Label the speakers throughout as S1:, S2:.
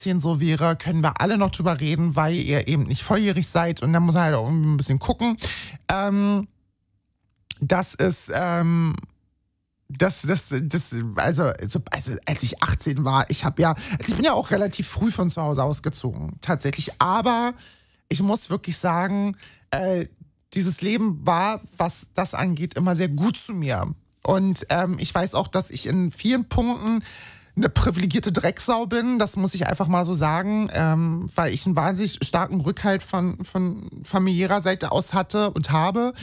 S1: 18 so wäre, können wir alle noch drüber reden, weil ihr eben nicht volljährig seid und dann muss er halt auch irgendwie ein bisschen gucken. Das ist, also als ich 18 war, ich bin ja auch relativ früh von zu Hause ausgezogen, tatsächlich. Aber ich muss wirklich sagen, dieses Leben war, was das angeht, immer sehr gut zu mir. Und ich weiß auch, dass ich in vielen Punkten eine privilegierte Drecksau bin, das muss ich einfach mal so sagen, weil ich einen wahnsinnig starken Rückhalt von familiärer Seite aus hatte und habe.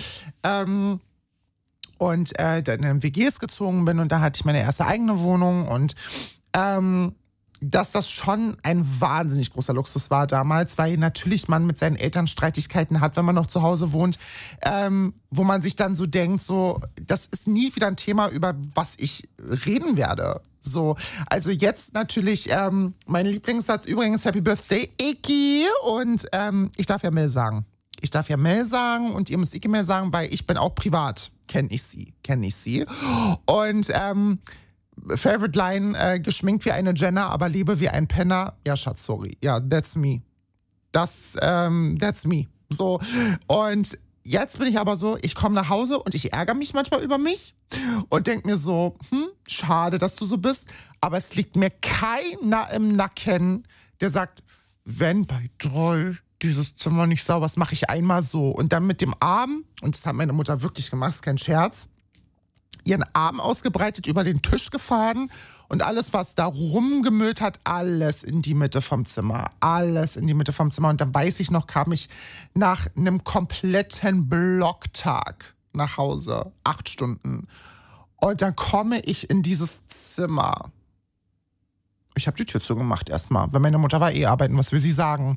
S1: Und dann in WGs gezogen bin und da hatte ich meine erste eigene Wohnung und dass das schon ein wahnsinnig großer Luxus war damals, weil natürlich man mit seinen Eltern Streitigkeiten hat, wenn man noch zu Hause wohnt, wo man sich dann so denkt, so, das ist nie wieder ein Thema, über was ich reden werde. So, also jetzt natürlich mein Lieblingssatz übrigens, Happy Birthday, Iki. Und ich darf ja Mel sagen. Ich darf ja Mel sagen und ihr müsst Iki Mel sagen, weil ich bin auch privat. Kenn ich sie. Und Favorite Line, geschminkt wie eine Jenner, aber lebe wie ein Penner. Ja, Schatz, sorry. Ja, that's me. That's me. So, und jetzt bin ich aber so, ich komme nach Hause und ich ärgere mich manchmal über mich und denke mir so, schade, dass du so bist, aber es liegt mir keiner im Nacken, der sagt, wenn bei Droll dieses Zimmer nicht sauber ist, mache ich einmal so. Und dann mit dem Arm, und das hat meine Mutter wirklich gemacht, ist kein Scherz, ihren Arm ausgebreitet, über den Tisch gefahren und alles, was da rumgemüllt hat, alles in die Mitte vom Zimmer. Alles in die Mitte vom Zimmer. Und dann weiß ich noch, kam ich nach einem kompletten Blocktag nach Hause, 8 Stunden. Und dann komme ich in dieses Zimmer. Ich habe die Tür zugemacht erstmal, weil meine Mutter war arbeiten, was will sie sagen?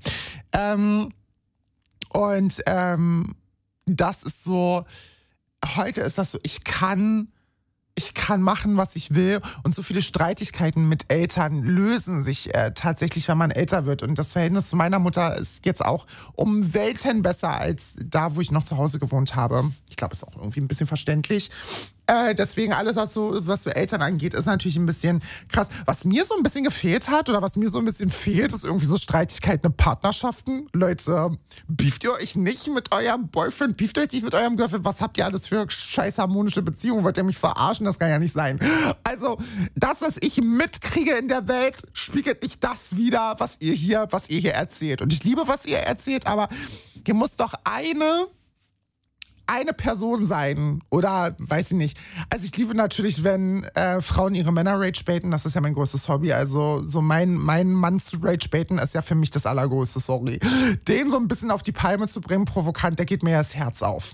S1: Das ist so, heute ist das so, ich kann machen, was ich will und so viele Streitigkeiten mit Eltern lösen sich tatsächlich, wenn man älter wird und das Verhältnis zu meiner Mutter ist jetzt auch um Welten besser als da, wo ich noch zu Hause gewohnt habe. Ich glaube, ist auch irgendwie ein bisschen verständlich. Deswegen alles, was so Eltern angeht, ist natürlich ein bisschen krass. Was mir so ein bisschen gefehlt hat oder was mir so ein bisschen fehlt, ist irgendwie so Streitigkeiten in Partnerschaften. Leute, beeft ihr euch nicht mit eurem Boyfriend? Beeft ihr euch nicht mit eurem Girlfriend? Was habt ihr alles für scheiß harmonische Beziehungen? Wollt ihr mich verarschen? Das kann ja nicht sein. Also, das, was ich mitkriege in der Welt, spiegelt nicht das wider, was ihr hier erzählt. Und ich liebe, was ihr erzählt, aber hier muss doch eine Person sein oder weiß ich nicht. Also ich liebe natürlich, wenn Frauen ihre Männer ragebaiten, das ist ja mein größtes Hobby. Also so mein Mann zu ragebaiten ist ja für mich das Allergrößte, sorry. Den so ein bisschen auf die Palme zu bringen, provokant, da geht mir das Herz auf.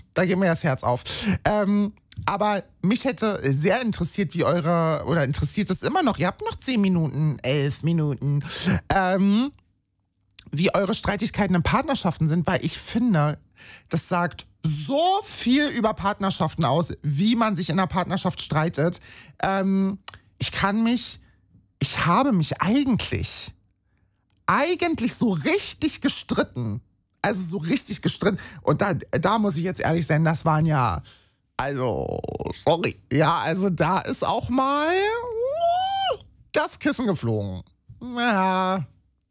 S1: Aber mich hätte sehr interessiert, interessiert es immer noch, ihr habt noch 10 Minuten, 11 Minuten, wie eure Streitigkeiten in Partnerschaften sind, weil ich finde, das sagt so viel über Partnerschaften aus, wie man sich in einer Partnerschaft streitet. Ich habe mich eigentlich so richtig gestritten. Also so richtig gestritten. Und da muss ich jetzt ehrlich sein, das waren ja, also, sorry. Ja, also da ist auch mal das Kissen geflogen. Ja.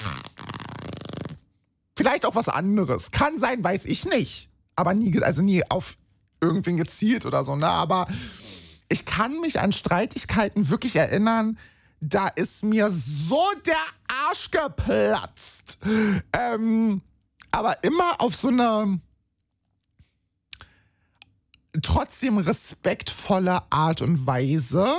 S1: Vielleicht auch was anderes. Kann sein, weiß ich nicht. Aber nie auf irgendwen gezielt oder so, ne? Aber ich kann mich an Streitigkeiten wirklich erinnern, da ist mir so der Arsch geplatzt. Aber immer auf so eine trotzdem respektvolle Art und Weise.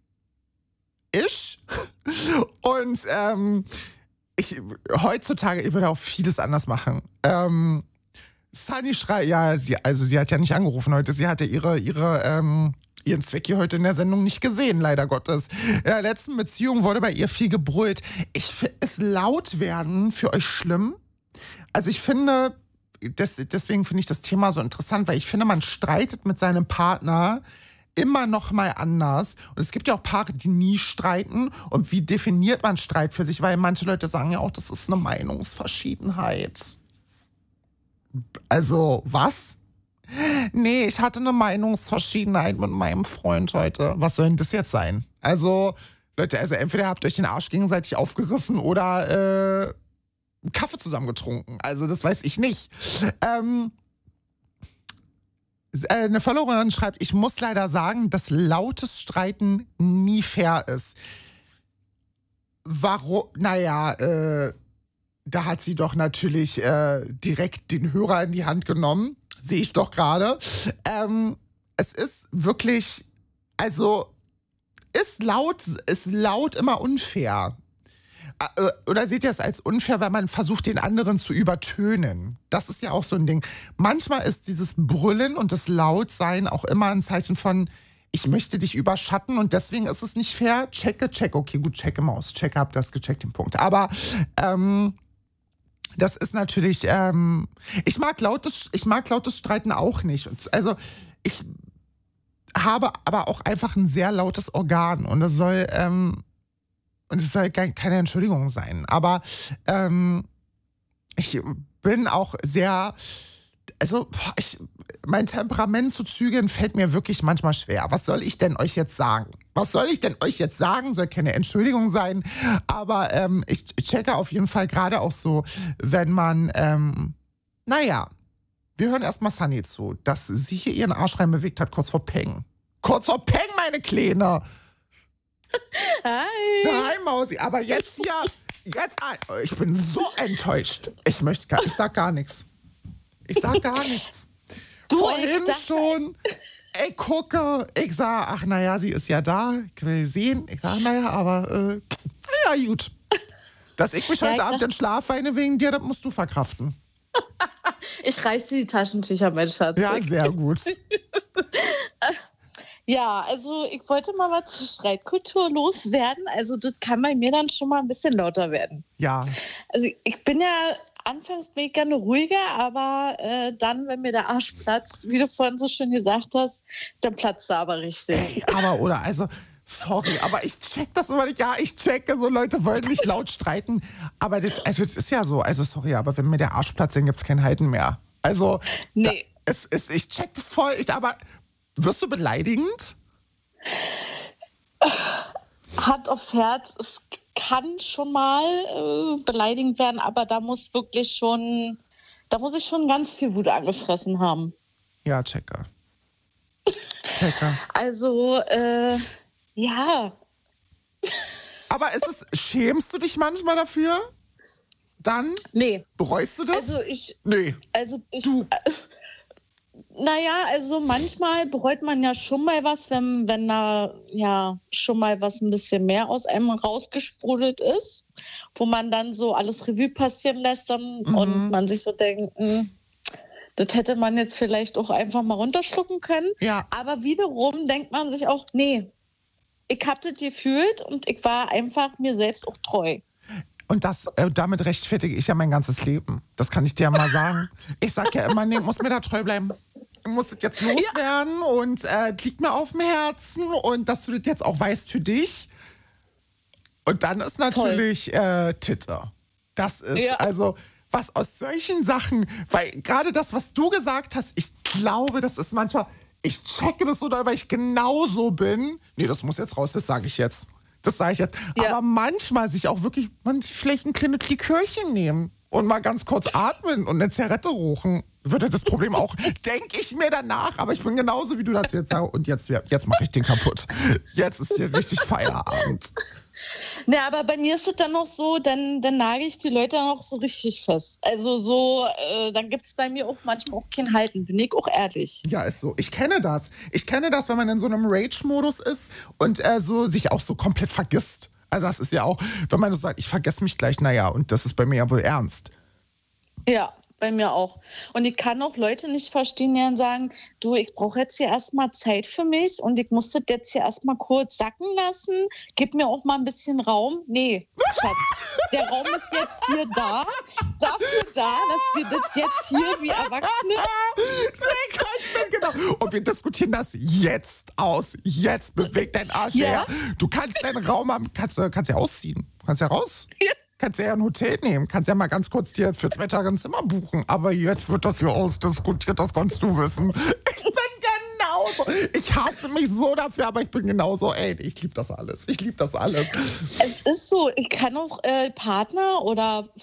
S1: Und heutzutage, ich würde auch vieles anders machen. Sunny schreit, ja, sie hat ja nicht angerufen heute, sie hatte ihren Zwecki heute in der Sendung nicht gesehen, leider Gottes. In der letzten Beziehung wurde bei ihr viel gebrüllt. Ist laut werden für euch schlimm? Also ich finde, deswegen finde ich das Thema so interessant, weil ich finde, man streitet mit seinem Partner immer noch mal anders. Und es gibt ja auch Paare, die nie streiten. Und wie definiert man Streit für sich? Weil manche Leute sagen ja auch, das ist eine Meinungsverschiedenheit. Also, was? Nee, ich hatte eine Meinungsverschiedenheit mit meinem Freund heute. Was soll denn das jetzt sein? Also, Leute, also entweder habt ihr euch den Arsch gegenseitig aufgerissen oder Kaffee zusammen getrunken. Also das weiß ich nicht. Eine Followerin schreibt, ich muss leider sagen, dass lautes Streiten nie fair ist. Warum? Naja, da hat sie doch natürlich direkt den Hörer in die Hand genommen. Sehe ich doch gerade. Es ist wirklich, also ist laut immer unfair. Oder seht ihr es als unfair, weil man versucht, den anderen zu übertönen? Das ist ja auch so ein Ding. Manchmal ist dieses Brüllen und das Lautsein auch immer ein Zeichen von, ich möchte dich überschatten und deswegen ist es nicht fair. Checke. Okay, gut, checke Maus. Checke, hab das gecheckt, den Punkt. Aber das ist natürlich, ich mag lautes Streiten auch nicht. Also ich habe aber auch einfach ein sehr lautes Organ und es soll keine Entschuldigung sein. Aber ich bin auch sehr, also mein Temperament zu zügeln fällt mir wirklich manchmal schwer. Was soll ich denn euch jetzt sagen? Soll keine Entschuldigung sein. Aber ich checke auf jeden Fall gerade auch so, wenn man, naja, wir hören erstmal Sunny zu, dass sie hier ihren Arsch rein bewegt hat, kurz vor Peng. Kurz vor Peng, meine Kleine!
S2: Hi!
S1: Hi, Mausi, aber jetzt ich bin so enttäuscht. Ich sag gar nichts.
S2: Du,
S1: Vorhin schon, ich gucke, ich sag, ach naja, sie ist ja da, ich will sie sehen. Ich sag, naja, aber, naja, gut. Dass ich mich heute Abend in Schlaf weine wegen dir, das musst du verkraften.
S2: Ich reiß dir die Taschentücher, mein Schatz.
S1: Ja, sehr gut.
S2: Ja, also ich wollte mal was zur Streitkultur loswerden. Also das kann bei mir dann schon mal ein bisschen lauter werden.
S1: Ja.
S2: Also ich bin ja anfangs bin ich gerne ruhiger, aber dann, wenn mir der Arsch platzt, wie du vorhin so schön gesagt hast, dann platzt er aber richtig.
S1: Ey, sorry, aber ich check das immer nicht. Ja, ich checke, so Leute wollen nicht laut streiten. Aber das ist ja so, also sorry, aber wenn mir der Arsch platzt, dann gibt's kein Halten mehr. Also,
S2: nee.
S1: Ich check das voll, aber wirst du beleidigend?
S2: Hand aufs Herz, es kann schon mal beleidigend werden, aber da muss ich schon ganz viel Wut angefressen haben.
S1: Ja, checker.
S2: Also, ja.
S1: Aber schämst du dich manchmal dafür? Dann?
S2: Nee.
S1: Bereust du das?
S2: Du. Naja, also manchmal bereut man ja schon mal was, wenn da ja schon mal was ein bisschen mehr aus einem rausgesprudelt ist, wo man dann so alles Revue passieren lässt und man sich so denkt, das hätte man jetzt vielleicht auch einfach mal runterschlucken können.
S1: Ja.
S2: Aber wiederum denkt man sich auch, nee, ich hab das gefühlt und ich war einfach mir selbst auch treu.
S1: Und damit rechtfertige ich ja mein ganzes Leben. Das kann ich dir mal sagen. Ich sag ja immer, nee, ich muss mir da treu bleiben. Ich muss das jetzt loswerden und liegt mir auf dem Herzen und dass du das jetzt auch weißt für dich. Und dann ist natürlich Titte. Das ist also was aus solchen Sachen, weil gerade das, was du gesagt hast, ich glaube, das ist manchmal, ich checke das so, weil ich genauso bin. Nee, das muss jetzt raus, das sage ich jetzt. Ja. Aber manchmal sich auch wirklich, vielleicht ein kleines Likörchen nehmen und mal ganz kurz atmen und eine Zigarette rauchen. Würde das Problem auch, denke ich mir danach, aber ich bin genauso, wie du das jetzt sagst. Und jetzt mache ich den kaputt. Jetzt ist hier richtig Feierabend.
S2: Ja, aber bei mir ist es dann noch so, dann nagel ich die Leute dann auch so richtig fest. Also so, dann gibt es bei mir auch manchmal auch kein Halten, bin ich auch ehrlich.
S1: Ja, ist so. Ich kenne das, wenn man in so einem Rage-Modus ist und so sich auch so komplett vergisst. Also das ist ja auch, wenn man so sagt, ich vergesse mich gleich, naja, und das ist bei mir ja wohl ernst.
S2: Ja, bei mir auch. Und ich kann auch Leute nicht verstehen, die dann sagen, du, ich brauche jetzt hier erstmal Zeit für mich und ich muss das jetzt hier erstmal kurz sacken lassen. Gib mir auch mal ein bisschen Raum. Nee, Schatz, der Raum ist jetzt hier dafür da, dass wir das jetzt hier wie Erwachsene...
S1: Genau. Und wir diskutieren das jetzt aus. Jetzt bewegt dein Arsch her. Du kannst deinen Raum haben, kannst ja ausziehen. Kannst ja raus. Ja. Kannst ja ein Hotel nehmen, kannst ja mal ganz kurz dir für 2 Tage ein Zimmer buchen. Aber jetzt wird das hier ausdiskutiert, das kannst du wissen. Ich bin genauso. Ich hasse mich so dafür, aber ich bin genauso, ey, ich liebe das alles. Ich liebe das alles.
S2: Es ist so, ich kann auch Partner oder